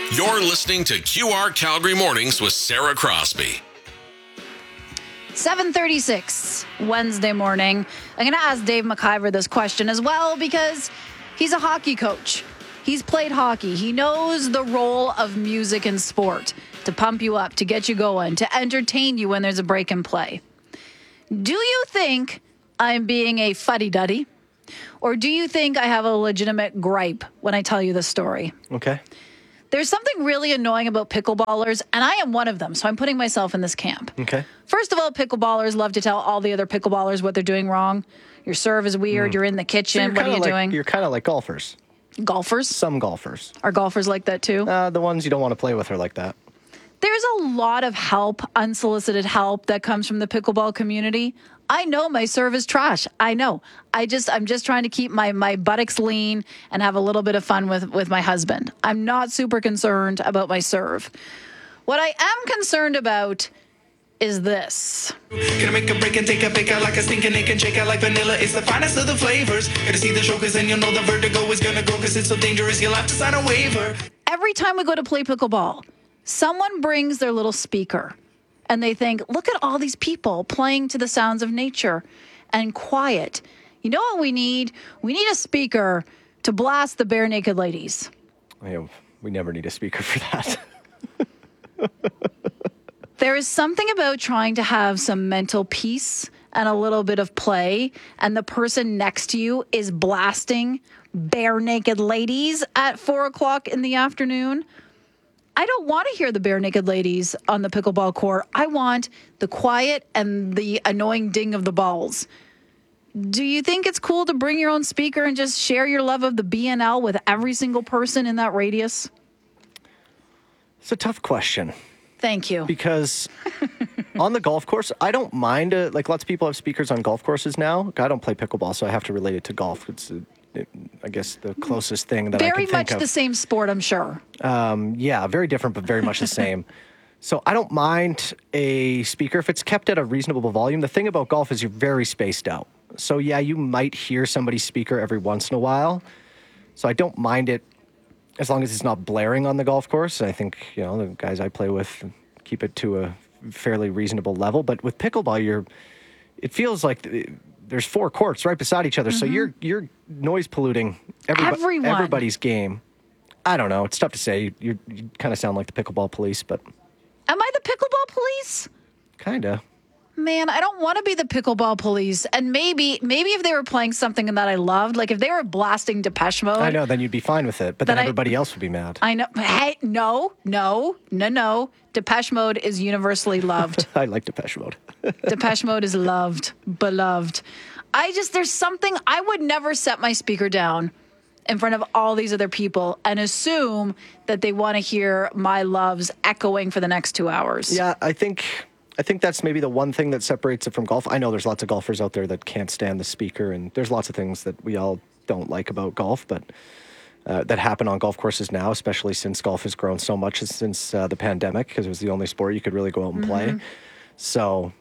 You're listening to QR Calgary Mornings with Sarah Crosby. 7:36 Wednesday morning. I'm going to ask Dave McIver this question as well because he's a hockey coach. He's played hockey. He knows the role of music in sport to pump you up, to get you going, to entertain you when there's a break in play. Do you think I'm being a fuddy-duddy? Or do you think I have a legitimate gripe when I tell you the story? Okay. There's something really annoying about pickleballers, and I am one of them, so I'm putting myself in this camp. Okay. First of all, pickleballers love to tell all the other pickleballers what they're doing wrong. Your serve is weird. You're in the kitchen. What are you doing? You're kind of like golfers. Golfers? Some golfers. Are golfers like that too? The ones you don't want to play with are like that. There's a lot of help, unsolicited help, that comes from the pickleball community. I know my serve is trash. I know. I'm just trying to keep my buttocks lean and have a little bit of fun with my husband. I'm not super concerned about my serve. What I am concerned about is this. Gonna make a break and take a bake out like a stinking egg and shake out like vanilla. It's the finest of the flavors. Gotta see the show cause then you'll know the vertigo is gonna go cause it's so dangerous you'll have to sign a waiver. Every time we go to play pickleball, someone brings their little speaker and they think, look at all these people playing to the sounds of nature and quiet. You know what we need? We need a speaker to blast the bare naked ladies. We never need a speaker for that. There is something about trying to have some mental peace and a little bit of play, and the person next to you is blasting bare naked ladies at 4:00 in the afternoon. I don't want to hear the bare naked ladies on the pickleball court. I want the quiet and the annoying ding of the balls. Do you think it's cool to bring your own speaker and just share your love of the BNL with every single person in that radius? It's a tough question. Thank you. Because on the golf course, I don't mind, like lots of people have speakers on golf courses now. I don't play pickleball, so I have to relate it to golf. It's, I guess, the closest thing that I can think of. Very much the same sport, I'm sure. Yeah, very different, but very much the same. So I don't mind a speaker if it's kept at a reasonable volume. The thing about golf is you're very spaced out. So yeah, you might hear somebody's speaker every once in a while. So I don't mind it as long as it's not blaring on the golf course. I think, the guys I play with keep it to a fairly reasonable level. But with pickleball, it feels like there's 4 courts right beside each other. Mm-hmm. So you're noise polluting everybody's game. I don't know. It's tough to say. You kind of sound like the pickleball police, but... Am I the pickleball police? Kind of. Man, I don't want to be the pickleball police. And maybe if they were playing something that I loved, like if they were blasting Depeche Mode. I know, then you'd be fine with it. But then everybody else would be mad. I know. Hey, no. Depeche Mode is universally loved. I like Depeche Mode. Depeche Mode is loved, beloved. There's something, I would never set my speaker down in front of all these other people and assume that they want to hear my loves echoing for the next 2 hours. Yeah, I think that's maybe the one thing that separates it from golf. I know there's lots of golfers out there that can't stand the speaker, and there's lots of things that we all don't like about golf, but that happen on golf courses now, especially since golf has grown so much since the pandemic, because it was the only sport you could really go out and play. So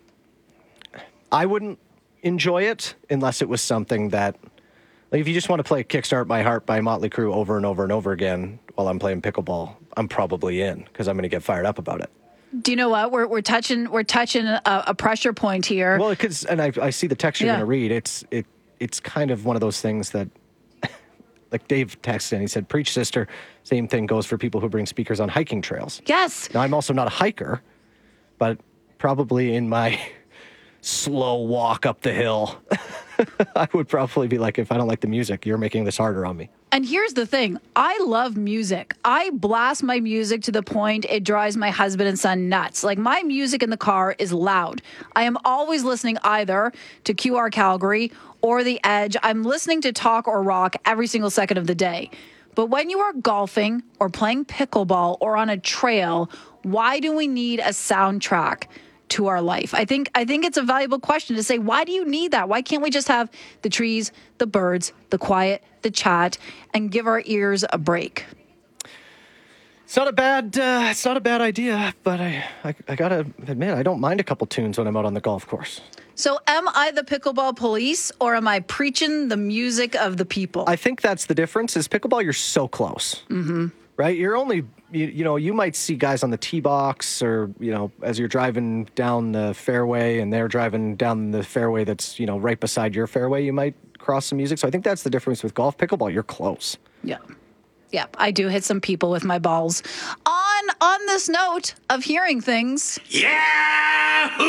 I wouldn't enjoy it unless it was something that, like, if you just want to play Kickstart My Heart by Motley Crue over and over and over again while I'm playing pickleball, I'm probably in, because I'm going to get fired up about it. Do you know what? We're touching a pressure point here. Well, because, and I see the text you're going to read. It's kind of one of those things that, like Dave texted and he said, "Preach, sister." Same thing goes for people who bring speakers on hiking trails. Yes. Now, I'm also not a hiker, but probably in my slow walk up the hill, I would probably be like, if I don't like the music, you're making this harder on me. And here's the thing. I love music. I blast my music to the point it drives my husband and son nuts. Like, my music in the car is loud. I am always listening either to QR Calgary or The Edge. I'm listening to talk or rock every single second of the day. But when you are golfing or playing pickleball or on a trail, why do we need a soundtrack to our life? I think it's a valuable question to say, why do you need that? Why can't we just have the trees, the birds, the quiet, the chat, and give our ears a break? It's not a bad idea, but I gotta admit, I don't mind a couple tunes when I'm out on the golf course. So am I the pickleball police, or am I preaching the music of the people? I think that's the difference. Is pickleball, you're so close. Mm-hmm. right? You're only, you might see guys on the tee box or, as you're driving down the fairway and they're driving down the fairway that's, right beside your fairway, you might cross some music. So I think that's the difference with golf. Pickleball, you're close. Yeah. Yeah, I do hit some people with my balls. On this note of hearing things. Yahoo!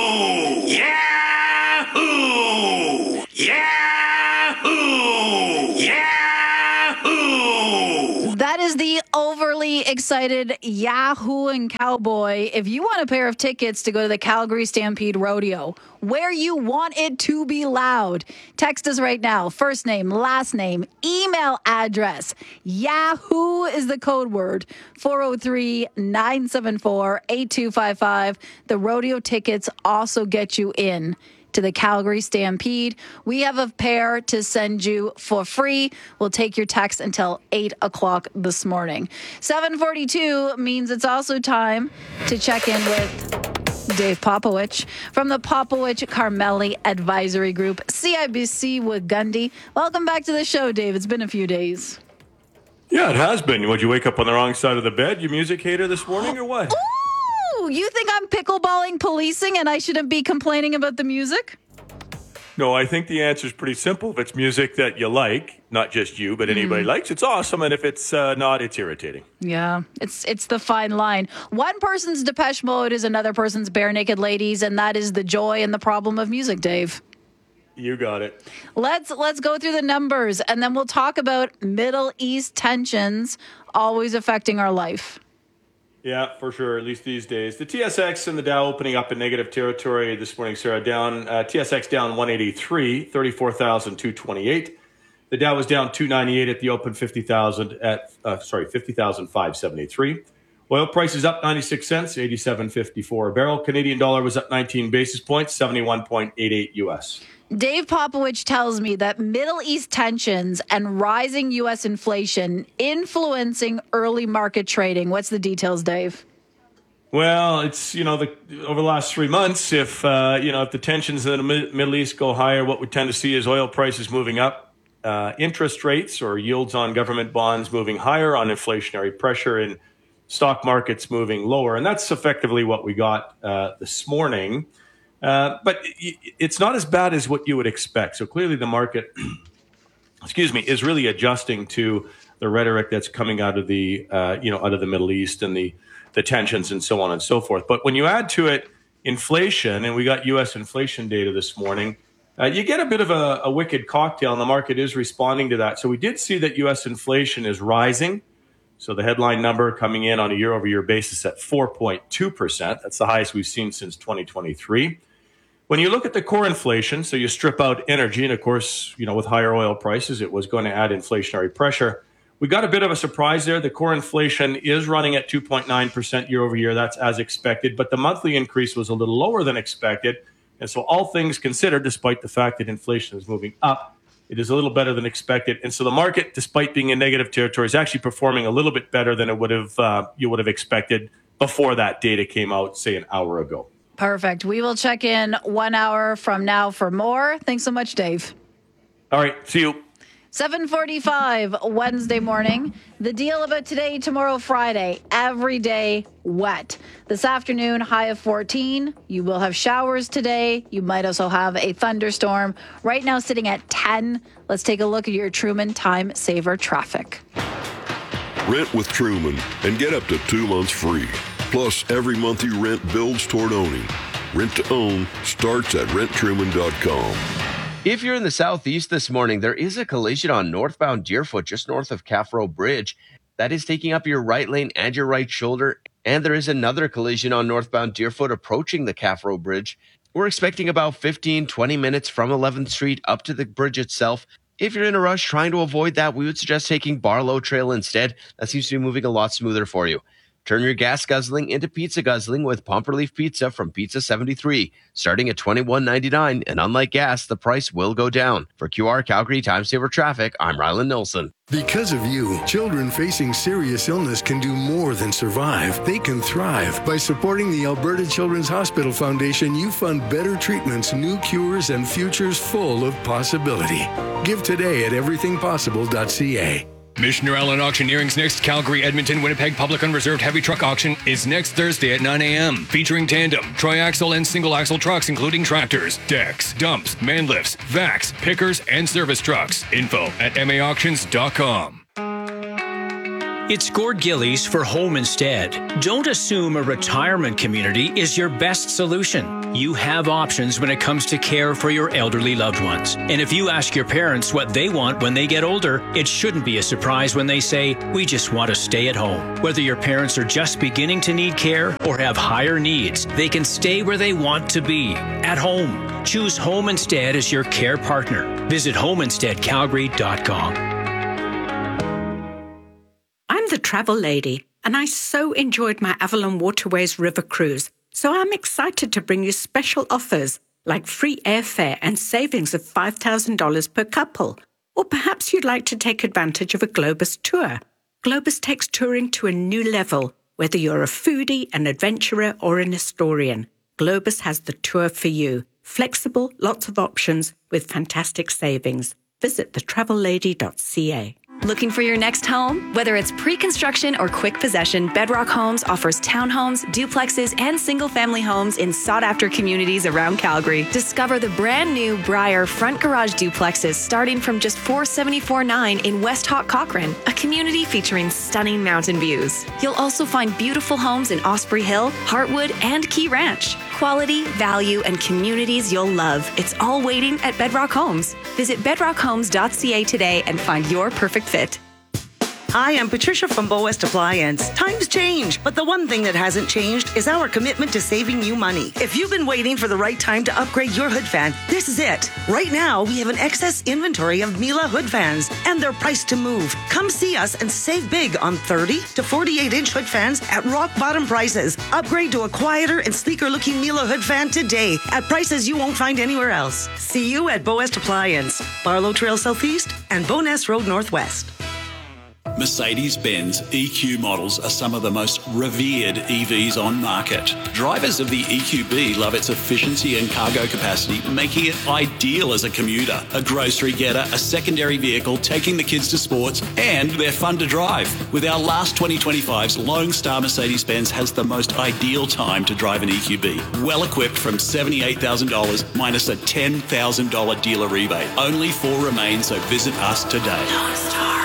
Yahoo! Yahoo! Yahoo! That is the overly excited Yahoo and Cowboy. If you want a pair of tickets to go to the Calgary Stampede Rodeo, where you want it to be loud, text us right now. First name, last name, email address. Yahoo is the code word. 403-974-8255. The rodeo tickets also get you in to the Calgary Stampede. We have a pair to send you for free. We'll take your text until 8 o'clock this morning. 7:42 means it's also time to check in with Dave Popowich from the Popowich Carmeli Advisory Group, CIBC Wigundy. Welcome back to the show, Dave. It's been a few days. Yeah, it has been. Would you wake up on the wrong side of the bed, you music hater, this morning, or what? Ooh, you think I'm pickleballing policing and I shouldn't be complaining about the music? No, I think the answer is pretty simple. If it's music that you like, not just you, but anybody likes, it's awesome. And if it's not, it's irritating. Yeah, it's the fine line. One person's Depeche Mode is another person's Bare Naked Ladies, and that is the joy and the problem of music, Dave. You got it. Let's go through the numbers, and then we'll talk about Middle East tensions always affecting our life. Yeah, for sure, at least these days. The TSX and the Dow opening up in negative territory this morning, Sarah. Down TSX down 183, 34,228. The Dow was down 298 at the open, 50,573. Oil prices up 96 cents, 87.54 a barrel. Canadian dollar was up 19 basis points, 71.88 US. Dave Popowich tells me that Middle East tensions and rising U.S. inflation influencing early market trading. What's the details, Dave? Well, it's, over the last 3 months, if the tensions in the Middle East go higher, what we tend to see is oil prices moving up, interest rates or yields on government bonds moving higher on inflationary pressure, and stock markets moving lower. And that's effectively what we got this morning. But it's not as bad as what you would expect. So clearly the market, is really adjusting to the rhetoric that's coming out of the, out of the Middle East and the tensions and so on and so forth. But when you add to it inflation, and we got U.S. inflation data this morning, you get a bit of a wicked cocktail, and the market is responding to that. So we did see that U.S. inflation is rising. So the headline number coming in on a year-over-year basis at 4.2%. That's the highest we've seen since 2023. When you look at the core inflation, so you strip out energy, and of course, with higher oil prices, it was going to add inflationary pressure. We got a bit of a surprise there. The core inflation is running at 2.9% year over year. That's as expected, but the monthly increase was a little lower than expected. And so all things considered, despite the fact that inflation is moving up, it is a little better than expected. And so the market, despite being in negative territory, is actually performing a little bit better than it would have you would have expected before that data came out, say, an hour ago. Perfect. We will check in 1 hour from now for more. Thanks so much, Dave. All right. See you. 7:45 Wednesday morning. The deal about today, tomorrow, Friday. Every day wet. This afternoon, high of 14. You will have showers today. You might also have a thunderstorm. Right now, sitting at 10. Let's take a look at your Truman Time Saver traffic. Rent with Truman and get up to 2 months free. Plus, every month you rent builds toward owning. Rent to own starts at renttruman.com. If you're in the southeast this morning, there is a collision on northbound Deerfoot just north of Caffro Bridge. That is taking up your right lane and your right shoulder. And there is another collision on northbound Deerfoot approaching the Caffro Bridge. We're expecting about 15-20 minutes from 11th Street up to the bridge itself. If you're in a rush trying to avoid that, we would suggest taking Barlow Trail instead. That seems to be moving a lot smoother for you. Turn your gas guzzling into pizza guzzling with Pomp Relief Pizza from Pizza 73, starting at $21.99. And unlike gas, the price will go down. For QR Calgary Time Saver Traffic, I'm Rylan Nilsson. Because of you, children facing serious illness can do more than survive. They can thrive. By supporting the Alberta Children's Hospital Foundation, you fund better treatments, new cures, and futures full of possibility. Give today at everythingpossible.ca. Missioner Allen Auctioneering's next Calgary, Edmonton, Winnipeg public unreserved heavy truck auction is next Thursday at 9 a.m. Featuring tandem, tri-axle, and single-axle trucks, including tractors, decks, dumps, man lifts, vacs, pickers, and service trucks. Info at maauctions.com. It's Gord Gillies for Home Instead. Don't assume a retirement community is your best solution. You have options when it comes to care for your elderly loved ones. And if you ask your parents what they want when they get older, it shouldn't be a surprise when they say, we just want to stay at home. Whether your parents are just beginning to need care or have higher needs, they can stay where they want to be, at home. Choose Home Instead as your care partner. Visit homeinsteadcalgary.com. I'm the travel lady, and I so enjoyed my Avalon Waterways River cruise, so I'm excited to bring you special offers like free airfare and savings of $5,000 per couple. Or perhaps you'd like to take advantage of a Globus tour. Globus takes touring to a new level, whether you're a foodie, an adventurer, or an historian. Globus has the tour for you. Flexible, lots of options with fantastic savings. Visit thetravellady.ca. Looking for your next home? Whether it's pre-construction or quick possession, Bedrock Homes offers townhomes, duplexes, and single-family homes in sought-after communities around Calgary. Discover the brand-new Briar front garage duplexes starting from just $474.9 in West Hawk Cochrane, a community featuring stunning mountain views. You'll also find beautiful homes in Osprey Hill, Heartwood, and Key Ranch. Quality, value, and communities you'll love. It's all waiting at Bedrock Homes. Visit bedrockhomes.ca today and find your perfect fit. Hi, I'm Patricia from Bow West Appliance. Times change, but the one thing that hasn't changed is our commitment to saving you money. If you've been waiting for the right time to upgrade your hood fan, this is it. Right now, we have an excess inventory of Miele hood fans, and they're priced to move. Come see us and save big on 30 to 48-inch hood fans at rock-bottom prices. Upgrade to a quieter and sleeker-looking Miele hood fan today at prices you won't find anywhere else. See you at Bow West Appliance, Barlow Trail Southeast, and Bowness Road Northwest. Mercedes-Benz EQ models are some of the most revered EVs on market. Drivers of the EQB love its efficiency and cargo capacity, making it ideal as a commuter, a grocery getter, a secondary vehicle, taking the kids to sports, and they're fun to drive. With our last 2025's Lone Star Mercedes-Benz has the most ideal time to drive an EQB. Well equipped from $78,000 minus a $10,000 dealer rebate. Only 4 remain, so visit us today. Lone Star.